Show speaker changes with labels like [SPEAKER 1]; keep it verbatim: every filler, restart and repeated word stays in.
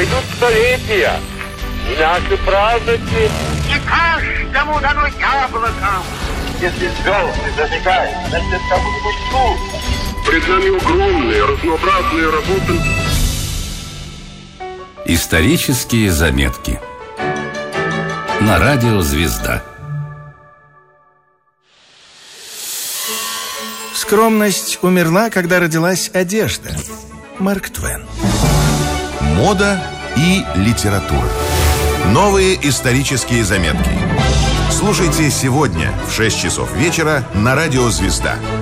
[SPEAKER 1] пройдут столетия, и наши праздники.
[SPEAKER 2] Не каждому дано яблоко.
[SPEAKER 1] Если звезды зажигают, значит, кому-нибудь тут.
[SPEAKER 3] Пред нами огромные, разнообразные работы.
[SPEAKER 4] Исторические заметки на радио «Звезда».
[SPEAKER 5] Скромность умерла, когда родилась одежда. Марк Твен.
[SPEAKER 6] Мода и литература. Новые исторические заметки. Слушайте сегодня в шесть часов вечера на радио «Звезда».